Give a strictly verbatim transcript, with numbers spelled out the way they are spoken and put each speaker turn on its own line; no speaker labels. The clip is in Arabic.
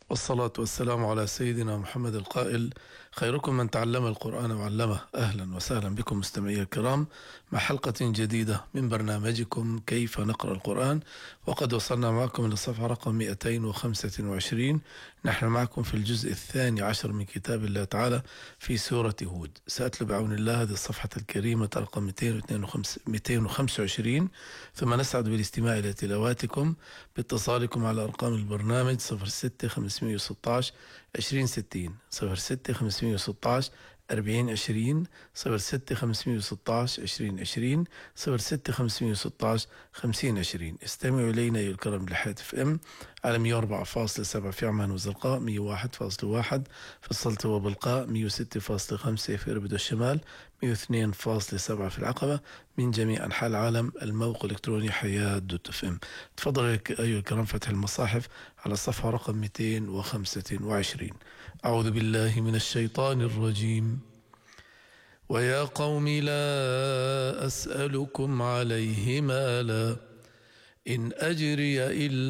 والصلاة والسلام على سيدنا محمد القائل: خيركم من تعلم القرآن وعلمه. أهلا وسهلا بكم مستمعي الكرام مع حلقة جديدة من برنامجكم كيف نقرأ القرآن، وقد وصلنا معكم إلى الصفحة رقم مئتين وخمسة وعشرين. نحن معكم في الجزء الثاني عشر من كتاب الله تعالى في سورة هود. سأتلو بعون الله هذه الصفحة الكريمة رقم مئتين وخمسة وعشرين، ثم نسعد بالاستماع إلى تلاواتكم باتصالكم على أرقام البرنامج صفر ستة خمسمائة وستة عشر عشرين ستين، صفر ستة خمسمائة وستة عشر أربعين عشرين، صفر ستة خمسمائة وستة عشر عشرين عشرين، صفر ستة خمسمائة وستة عشر خمسين عشرين. استمعوا إلينا أيها الكرام بالهاتف إم على مئة وأربعة فاصلة سبعة في عمان وزرقاء، مئة وواحد فاصلة واحد في السلطة وبلقاء، مئة وستة فاصلة خمسة في إربد الشمال، مئة واثنين فاصلة سبعة في العقبة. من جميع أنحاء العالم الموقع الإلكتروني حياة دوت اف ام. تفضل أيها الكرام فتح المصاحف على الصفحة رقم مئتين وخمسة وعشرين. أعوذ بالله من الشيطان الرجيم. ويا قوم لا أسألكم عليه مالا إن أجري إلا